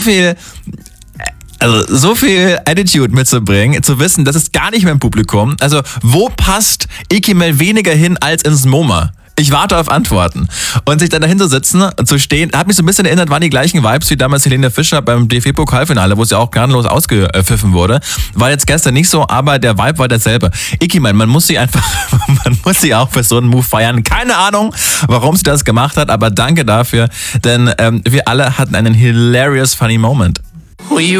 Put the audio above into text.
so viel Attitude mitzubringen, zu wissen, das ist gar nicht mehr im Publikum. Also, wo passt Ekimel weniger hin als ins MoMA? Ich warte auf Antworten. Und sich dann dahin zu sitzen und zu stehen, hat mich so ein bisschen erinnert, waren die gleichen Vibes wie damals Helene Fischer beim DFB-Pokalfinale, wo sie auch gnadenlos ausgepfiffen wurde. War jetzt gestern nicht so, aber der Vibe war derselbe. Ekimel, man muss sie auch für so einen Move feiern. Keine Ahnung, warum sie das gemacht hat, aber danke dafür, denn wir alle hatten einen hilarious funny Moment.